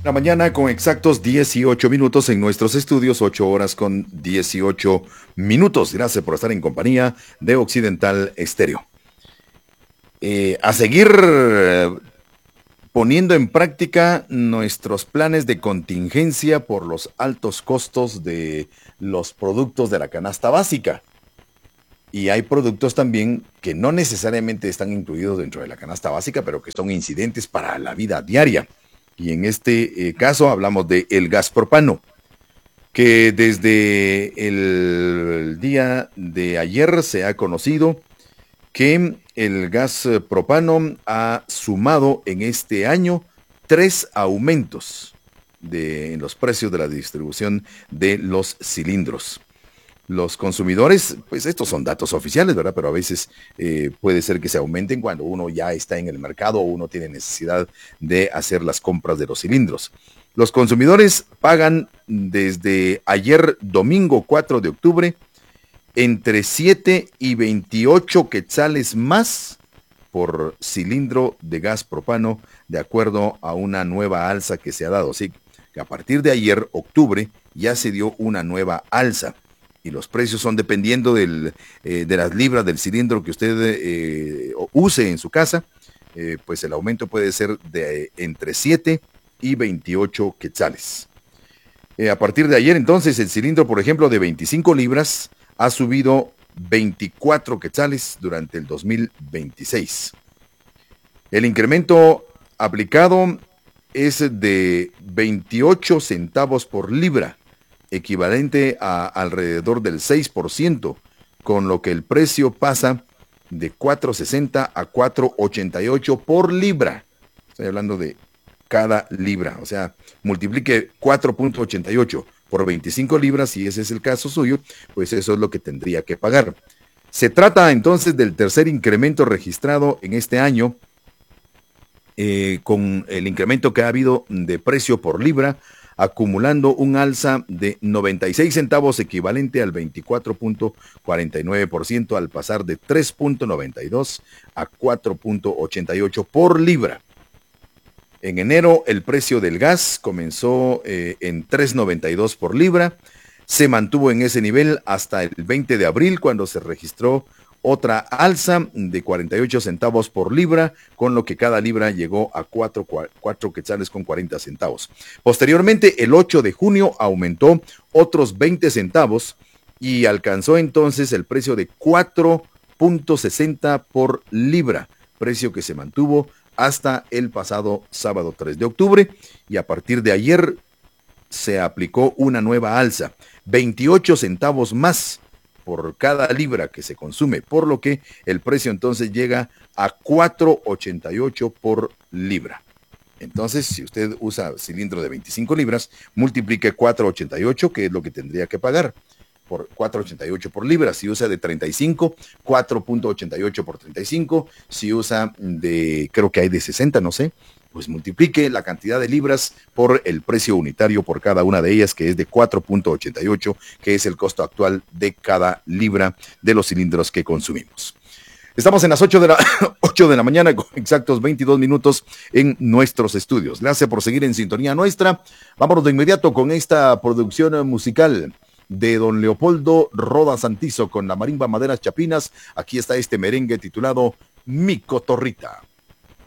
La mañana con exactos 18 minutos en nuestros estudios, 8 horas con 18 minutos. Gracias por estar en compañía de Occidental Estéreo. A seguir poniendo en práctica nuestros planes de contingencia por los altos costos de los productos de la canasta básica. Y hay productos también que no necesariamente están incluidos dentro de la canasta básica, pero que son incidentes para la vida diaria. Y en este caso hablamos de el gas propano, que desde el día de ayer se ha conocido que el gas propano ha sumado en este año 3 aumentos en los precios de la distribución de los cilindros. Los consumidores, pues estos son datos oficiales, ¿verdad? Pero a veces puede ser que se aumenten cuando uno ya está en el mercado o uno tiene necesidad de hacer las compras de los cilindros. Los consumidores pagan desde ayer domingo 4 de octubre entre 7 y 28 quetzales más por cilindro de gas propano, de acuerdo a una nueva alza que se ha dado. Así que a partir de ayer, octubre, ya se dio una nueva alza. Y los precios son dependiendo de las libras del cilindro que usted use en su casa, pues el aumento puede ser de entre 7 y 28 quetzales. A partir de ayer entonces el cilindro, por ejemplo, de 25 libras ha subido 24 quetzales durante el 2026. El incremento aplicado es de 28 centavos por libra, equivalente a alrededor del 6%, con lo que el precio pasa de 4.60 a 4.88 por libra. Estoy hablando de cada libra, o sea, multiplique 4.88 por 25 libras, si ese es el caso suyo, pues eso es lo que tendría que pagar. Se trata entonces del tercer incremento registrado en este año, con el incremento que ha habido de precio por libra, acumulando un alza de 96 centavos equivalente al 24.49% al pasar de 3.92 a 4.88 por libra. En enero el precio del gas comenzó en 3.92 por libra, se mantuvo en ese nivel hasta el 20 de abril cuando se registró otra alza de 48 centavos por libra, con lo que cada libra llegó a 4 quetzales con 40 centavos. Posteriormente, el 8 de junio aumentó otros 20 centavos y alcanzó entonces el precio de 4.60 por libra, precio que se mantuvo hasta el pasado sábado 3 de octubre, y a partir de ayer se aplicó una nueva alza, 28 centavos más por cada libra que se consume, por lo que el precio entonces llega a 4.88 por libra. Entonces, si usted usa cilindro de 25 libras, multiplique 4.88, que es lo que tendría que pagar, por 4.88 por libra. Si usa de 35, 4.88 por 35. Si usa creo que hay de 60, no sé, pues multiplique la cantidad de libras por el precio unitario por cada una de ellas, que es de 4.88, que es el costo actual de cada libra de los cilindros que consumimos. Estamos en las 8 de la mañana con exactos 22 minutos en nuestros estudios. Gracias por seguir en sintonía nuestra. Vámonos de inmediato con esta producción musical de don Leopoldo Roda Santizo con la marimba Maderas Chapinas. Aquí está este merengue titulado Mi Cotorrita.